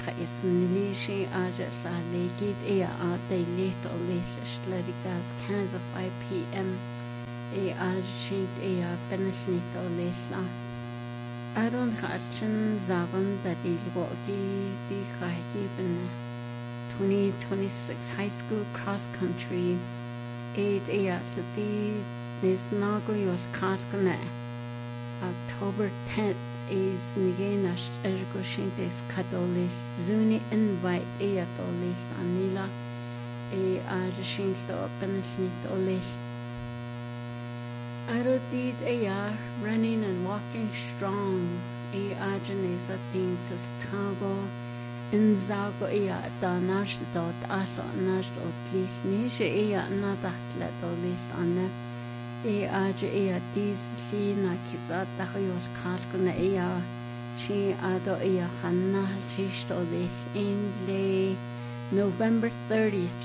Isnilishi Ajas Legit Ea Arte Little Lish Ledigas Kansas 5 p.m. E Ajit Ea Benesnito Lisla Aron Hachin Zagon Badilwoki Di Hagiben 2026 high school cross country 8 Ea Lati Nisnago Yos Kaskane October 10th is Nigenash Ergoshintes Kadolis Zuni invite Eatolis Anila Ajashinto Benesnitolis Arodid Ea running and walking strong Ajanesa Teens Tago Inzago Ea Danash dot Asa Nash dot Lis Nisha Ea Nadatlet Olis Anne Aja Ea Dis Lina Kizata Huyos Kalkuna Ea She Ado Ea Hanna Chisto Lis in the November 30th